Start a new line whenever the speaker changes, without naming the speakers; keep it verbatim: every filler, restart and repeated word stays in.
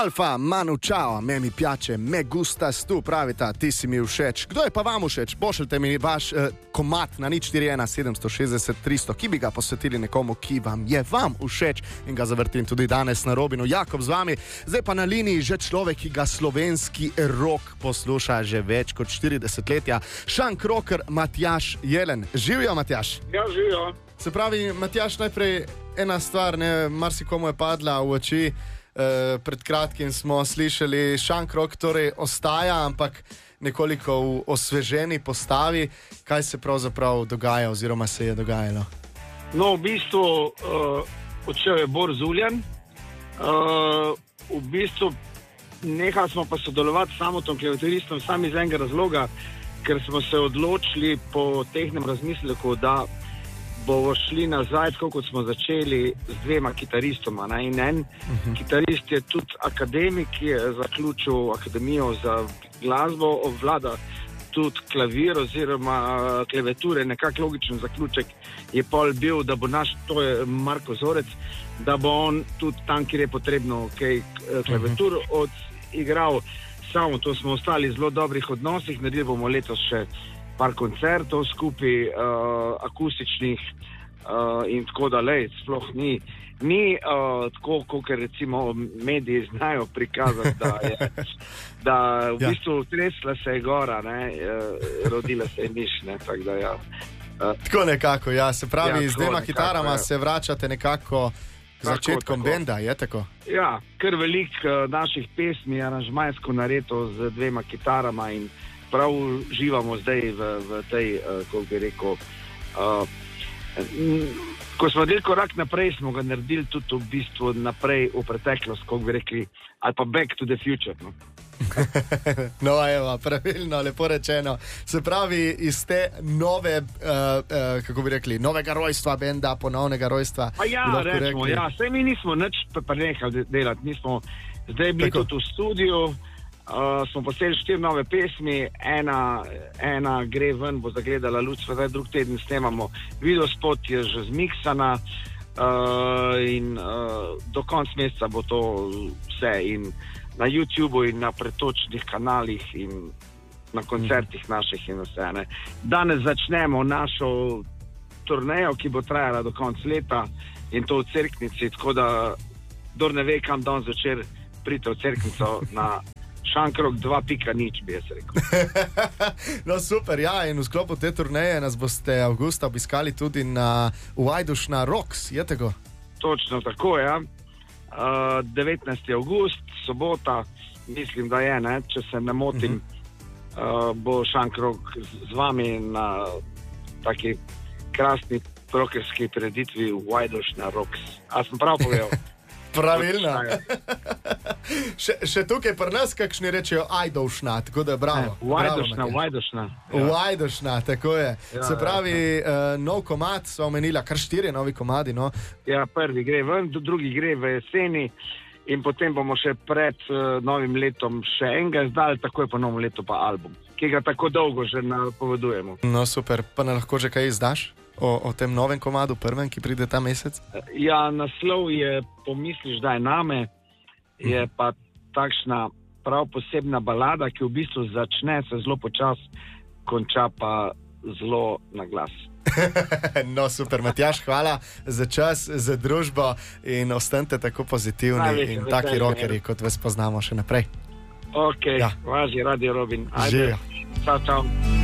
Alfa, Manu, čao, me mi piace, me gustas tu, pravita, ti si mi všeč. Kdo je pa vam všeč? Pošljite mi vaš eh, komad na nič štiri ena sedem šest šest tri sto, ki bi ga posvetili nekomu, ki vam je vam všeč in ga zavrtim tudi danes na Robinu. Jakob z vami, zdaj pa na liniji že človek, ki ga slovenski rock posluša že več kot štiri desetletja. Šank rocker Matjaž Jelen. Živijo, Matjaž?
Ja, živijo.
Se pravi, Matjaž, najprej ena stvar, ne, marsikomu je padla v oči. Uh, pred kratkim smo slišali, šank rock torej ostaja, ampak nekoliko v osveženi postavi. Kaj se pravzaprav dogaja oziroma se je dogajalo?
No, v bistvu uh, odšel je Bor Zuljan. Uh, v bistvu nehali smo pa sodelovati s Samotom Kleveturistom sami iz enega razloga, ker smo se odločili po tehnem razmisleku, da bomo šli nazaj, tako kot smo začeli, z dvema kitaristoma. Ne? In en uh-huh. kitarist je tudi akademik, ki je zaključil akademijo za glasbo, obvlada tudi klavir oziroma klaviature. Nekak logičen zaključek je pol bil, da bo naš, to je Marko Zorec, da bo on tudi tam, kjer je potrebno kaj klaviatur uh-huh. odigral. Samo to smo ostali v zelo dobrih odnosih, naredili bomo letos še par koncertov skupaj, uh, akustičnih uh, in tako dalej, sploh ni, ni uh, tako, kot recimo mediji znajo prikazati, da je da v ja. bistvu tresla se je gora, ne, uh, rodila se je miš, ne, tako da ja. Uh,
tako nekako, ja, se pravi,
ja,
z dvema
nekako,
kitarama
ja.
se vračate nekako k začetkom benda, je tako?
Ja, kar veliko uh, naših pesmi je aranžmajsko nareto z dvema kitarama in prav živamo zdaj v, v tej, uh, kako bi rekel, uh, m, ko smo del korak naprej, smo ga naredili tudi v bistvu naprej v preteklost, kako bi rekli, ali pa back to the future. No,
no evo, pravilno, lepo rečeno. Se pravi, iz te nove, uh, uh, kako bi rekli, novega rojstva benda, ponovnega rojstva.
Pa ja, rečemo, rekli... ja, saj mi nismo nič prenehali delati, mi smo zdaj bili tudi v studiu. Uh, smo posebej štiri nove pesmi, ena, ena gre ven, bo zagledala luč, zdaj drug teden snemamo video spot, je že zmiksana uh, in uh, do konca meseca bo to vse in na YouTubeu in na pretočnih kanalih in na koncertih naših in vse. Ne. Danes začnemo našo turnejo, ki bo trajala do konca leta in to v Cerknici, tako da kdor ne ve, kam danes zvečer prite v Cerknico na šank rock dva pika nič, bi jaz rekel.
No super, ja, in v sklopu te turneje nas boste avgusta obiskali tudi na Vajdušna Rocks, je tako?
Točno tako, ja. Uh, devetnajsti avgust, sobota, mislim, da je, ne, če se ne motim, uh-huh. uh, bo šank rock z vami na taki krasni rockerski prireditvi Vajdušna Rocks. A sem prav povedal?
Pravilno. še, še tukaj pri nas kakšni rečejo Ajdovšna, tako da je bravo.
Vajdošna, Vajdošna.
Vajdošna, tako je.
Ja,
Se pravi,
ja,
uh, nov komad, so omenila, kar štiri novi komadi, no?
Ja, prvi gre ven, drugi gre v jeseni in potem bomo še pred uh, novim letom še enega izdali, takoj po novem letu pa album, ki ga tako dolgo že napovedujemo. No
super, pa ne lahko že kaj izdaš? O, o tem novem komadu, prvem, ki pride ta mesec?
Ja, naslov je Pomisliš, da je name, je pa takšna prav posebna balada, ki v bistvu začne se zelo počas, konča pa zelo na glas.
No super, Matjaž, hvala za čas, za družbo in ostanite tako pozitivni Največ, in taki rockerji, kot vas poznamo še naprej.
Ok, ja. Važi, Radio Robin.
Ajde.
Čau, čau.